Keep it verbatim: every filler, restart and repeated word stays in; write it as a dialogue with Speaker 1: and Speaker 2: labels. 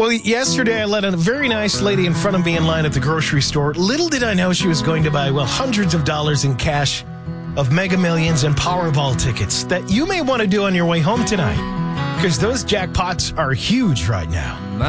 Speaker 1: Well, yesterday I let a very nice lady in front of me in line at the grocery store. Little did I know she was going to buy, well, hundreds of dollars in cash of Mega Millions and Powerball tickets that you may want to do on your way home tonight, because those jackpots are huge right now.